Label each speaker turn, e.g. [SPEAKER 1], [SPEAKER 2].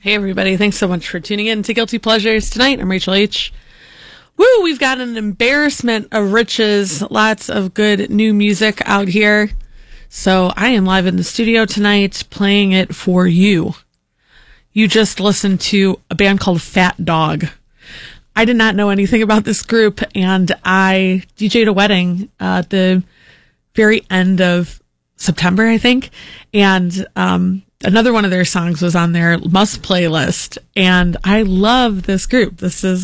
[SPEAKER 1] Hey, everybody. Thanks so much for tuning in to Guilty Pleasures tonight. I'm Rachel H. Woo! We've got an embarrassment of riches. Lots of good new music out here. So I am live in the studio tonight playing it for you. You just listened to a band called Fat Dog. I did not know anything about this group, and I DJ'd a wedding at the very end of September, I think. And another one of their songs was on their must playlist. And I love this group. This is